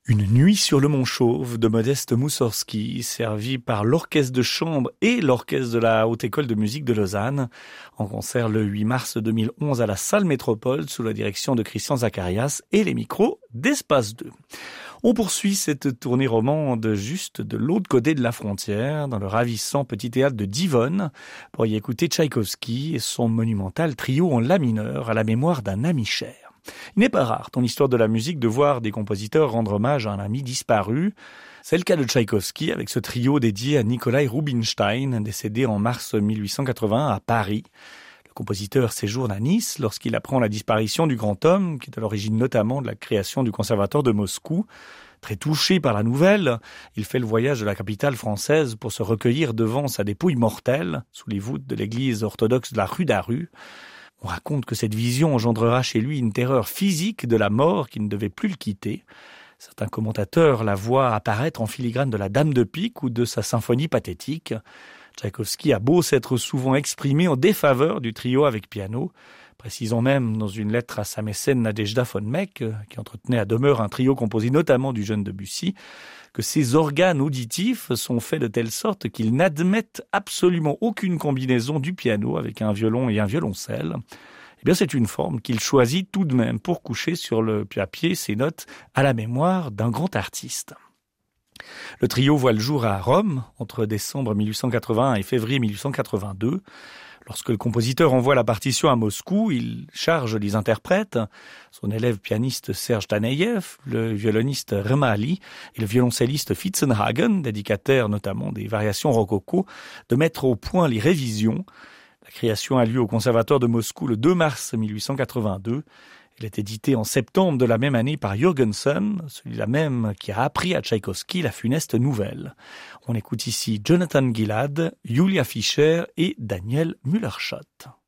Une nuit sur le Mont Chauve de Modeste Moussorgsky, servi par l'orchestre de chambre et l'orchestre de la Haute École de musique de Lausanne, en concert le 8 mars 2011 à la Salle Métropole sous la direction de Christian Zacharias et les micros d'Espace 2. On poursuit cette tournée romande juste de l'autre côté de la frontière, dans le ravissant petit théâtre de Divonne, pour y écouter Tchaïkovski et son monumental trio en la mineur à la mémoire d'un ami cher. Il n'est pas rare, dans l'histoire de la musique, de voir des compositeurs rendre hommage à un ami disparu. C'est le cas de Tchaïkovski avec ce trio dédié à Nikolai Rubinstein, décédé en mars 1881 à Paris. Le compositeur séjourne à Nice lorsqu'il apprend la disparition du grand homme, qui est à l'origine notamment de la création du Conservatoire de Moscou. Très touché par la nouvelle, il fait le voyage de la capitale française pour se recueillir devant sa dépouille mortelle, sous les voûtes de l'église orthodoxe de la rue d'Aru. On raconte que cette vision engendrera chez lui une terreur physique de la mort qui ne devait plus le quitter. Certains commentateurs la voient apparaître en filigrane de la Dame de Pique ou de sa symphonie pathétique. Tchaïkovski a beau s'être souvent exprimé en défaveur du trio avec piano, précisant même dans une lettre à sa mécène Nadejda von Meck, qui entretenait à demeure un trio composé notamment du jeune Debussy, que ses organes auditifs sont faits de telle sorte qu'ils n'admettent absolument aucune combinaison du piano avec un violon et un violoncelle. Eh bien, c'est une forme qu'il choisit tout de même pour coucher sur le papier ses notes à la mémoire d'un grand artiste. Le trio voit le jour à Rome, entre décembre 1881 et février 1882. Lorsque le compositeur envoie la partition à Moscou, il charge les interprètes, son élève pianiste Serge Taneyev, le violoniste Remali et le violoncelliste Fitzenhagen, dédicataire notamment des variations rococo, de mettre au point les révisions. La création a lieu au Conservatoire de Moscou le 2 mars 1882. Elle est éditée en septembre de la même année par Jürgensen, celui-là même qui a appris à Tchaïkovski la funeste nouvelle. On écoute ici Jonathan Gilad, Julia Fischer et Daniel Müller-Schott.